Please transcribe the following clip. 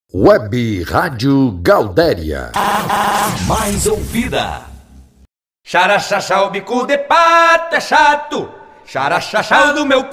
Web Rádio Galdéria. A mais ouvida. Xaraxaxá, o bico de pato é chato. Xaraxaxá do meu cu